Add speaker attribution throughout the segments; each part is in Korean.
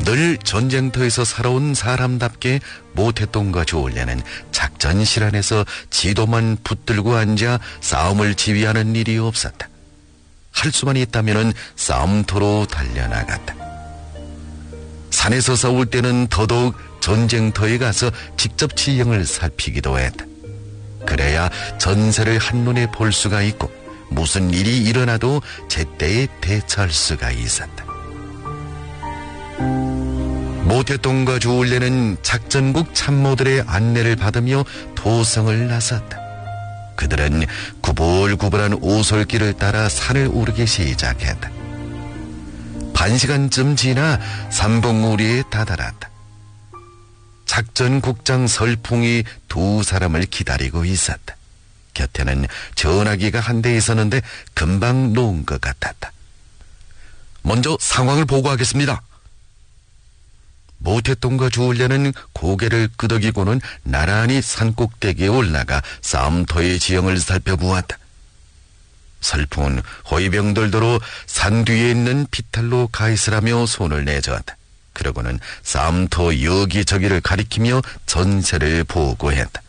Speaker 1: 늘 전쟁터에서 살아온 사람답게 모태똥과 조울래는 작전 실안에서 지도만 붙들고 앉아 싸움을 지휘하는 일이 없었다. 할 수만 있다면 싸움터로 달려나갔다. 산에서 싸울 때는 더더욱 전쟁터에 가서 직접 지형을 살피기도 했다. 그래야 전세를 한눈에 볼 수가 있고 무슨 일이 일어나도 제때에 대처할 수가 있었다. 모태똥과 조울래는 작전국 참모들의 안내를 받으며 도성을 나섰다. 그들은 구불구불한 오솔길을 따라 산을 오르기 시작했다. 반시간쯤 지나 삼봉우리에 다다랐다. 작전국장 설풍이 두 사람을 기다리고 있었다. 곁에는 전화기가 한 대 있었는데 금방 놓은 것 같았다. 먼저 상황을 보고하겠습니다. 모태똥과 조울래는 고개를 끄덕이고는 나란히 산꼭대기에 올라가 싸움터의 지형을 살펴보았다. 설풍은 호위병들도로 산 뒤에 있는 피탈로 가있으라며 손을 내저었다. 그러고는 싸움터 여기저기를 가리키며 전세를 보고했다.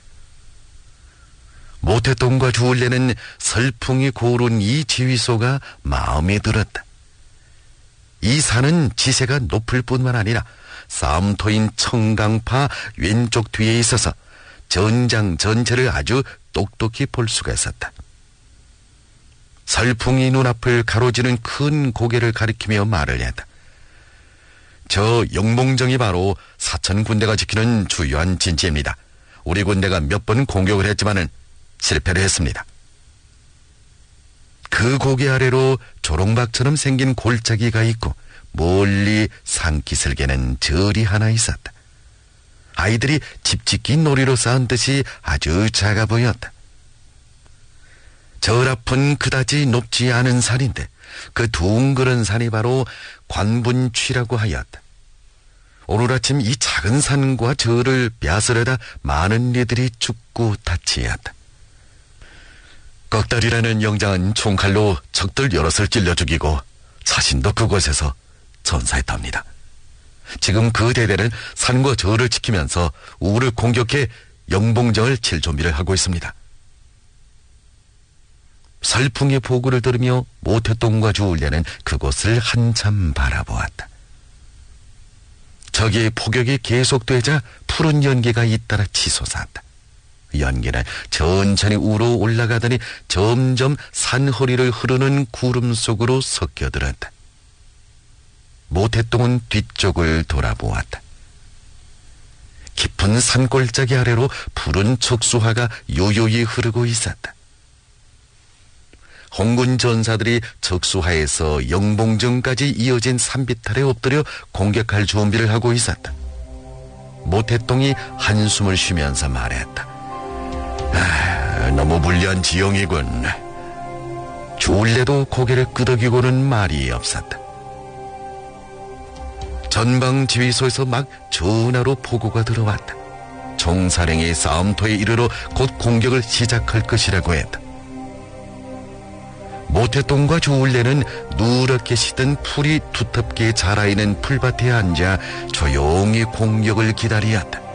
Speaker 1: 모태똥과 조울래는 설풍이 고른 이 지휘소가 마음에 들었다. 이 산은 지세가 높을 뿐만 아니라 싸움터인 청강파 왼쪽 뒤에 있어서 전장 전체를 아주 똑똑히 볼 수가 있었다. 설풍이 눈앞을 가로지는 큰 고개를 가리키며 말을 했다. 저 영봉정이 바로 사천 군대가 지키는 주요한 진지입니다. 우리 군대가 몇 번 공격을 했지만은 실패를 했습니다. 그 고개 아래로 조롱박처럼 생긴 골짜기가 있고 멀리 산기슭에는 절이 하나 있었다. 아이들이 집짓기 놀이로 쌓은 듯이 아주 작아 보였다. 절 앞은 그다지 높지 않은 산인데 그 둥그런 산이 바로 관분취라고 하였다. 오늘 아침 이 작은 산과 절을 벼슬에다 많은 이들이 죽고 다치었다. 꺽다리라는 영장은 총칼로 적들 여럿을 찔러 죽이고 자신도 그곳에서 전사했답니다. 지금 그 대대는 산과 절을 지키면서 우를 공격해 영봉정을 칠 준비를 하고 있습니다. 설풍의 보고를 들으며 모태똥과 조울래는 그곳을 한참 바라보았다. 저기 폭격이 계속되자 푸른 연기가 잇따라 치솟았다. 연기는 천천히 우로 올라가더니 점점 산허리를 흐르는 구름 속으로 섞여들었다. 모태똥은 뒤쪽을 돌아보았다. 깊은 산골짜기 아래로 푸른 척수화가 요요히 흐르고 있었다. 홍군 전사들이 척수하에서 영봉정까지 이어진 산비탈에 엎드려 공격할 준비를 하고 있었다. 모태똥이 한숨을 쉬면서 말했다. 너무 불리한 지형이군. 조울래도 고개를 끄덕이고는 말이 없었다. 전방 지휘소에서 막 전화로 보고가 들어왔다. 총사령이 싸움터에 이르러 곧 공격을 시작할 것이라고 했다. 모태똥과 조울래는 누렇게 시든 풀이 두텁게 자라있는 풀밭에 앉아 조용히 공격을 기다리었다.